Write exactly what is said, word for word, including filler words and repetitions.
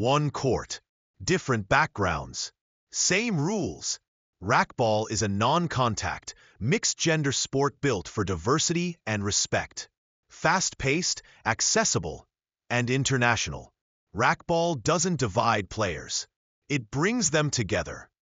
One court, different backgrounds, same rules. Racquetball is a non-contact, mixed-gender sport built for diversity and respect. Fast-paced, accessible, and international. Racquetball doesn't divide players. It brings them together.